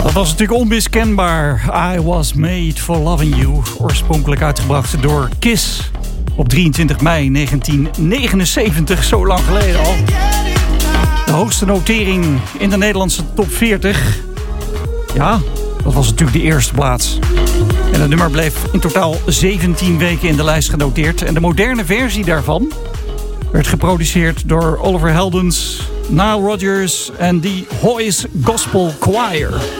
Dat was natuurlijk onmiskenbaar. I Was Made For Loving You. Oorspronkelijk uitgebracht door Kiss op 23 mei 1979. Zo lang geleden al. De hoogste notering in de Nederlandse top 40. Ja, dat was natuurlijk de eerste plaats. En het nummer bleef in totaal 17 weken in de lijst genoteerd. En de moderne versie daarvan werd geproduceerd door Oliver Heldens, Nile Rodgers en The Hoy's Gospel Choir.